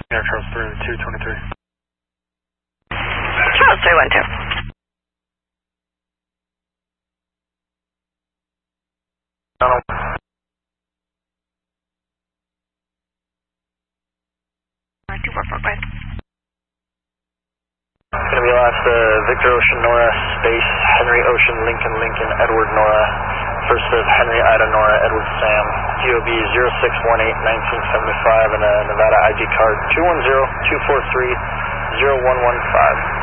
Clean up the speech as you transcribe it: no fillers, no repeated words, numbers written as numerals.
Air Charles 323. Charles 312. Donald. 2445. Gonna be last Victor Ocean Nora Space Henry Ocean Lincoln Lincoln Edward Nora. First of Henry Ida Nora Edward Sam. DOB 0618-1975 and a Nevada ID card 210-243-0115.